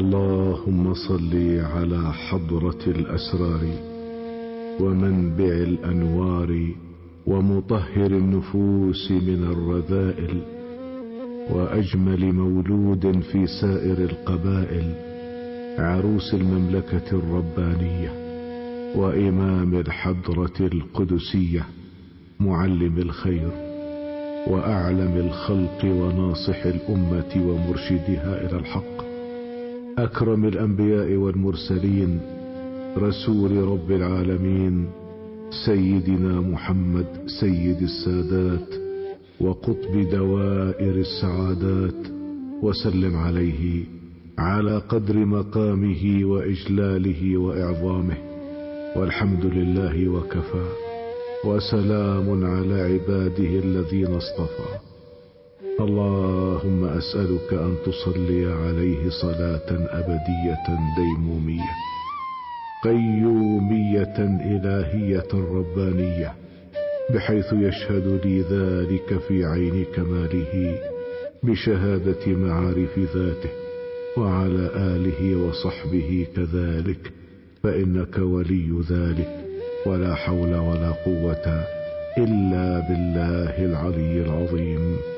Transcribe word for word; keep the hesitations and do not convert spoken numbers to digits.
اللهم صل على حضرة الأسرار ومنبع الأنوار ومطهر النفوس من الرذائل، وأجمل مولود في سائر القبائل، عروس المملكة الربانية وإمام الحضرة القدسية، معلم الخير وأعلم الخلق وناصح الأمة ومرشدها إلى الحق، أكرم الأنبياء والمرسلين، رسول رب العالمين، سيدنا محمد سيد السادات وقطب دوائر السعادات، وسلم عليه على قدر مقامه وإجلاله وإعظامه، والحمد لله وكفى، وسلام على عباده الذين اصطفى. اللهم أسألك أن تصلي عليه صلاة أبدية ديمومية قيومية إلهية ربانية، بحيث يشهد لي ذلك في عين كماله بشهادة معارف ذاته، وعلى آله وصحبه كذلك، فإنك ولي ذلك، ولا حول ولا قوة إلا بالله العلي العظيم.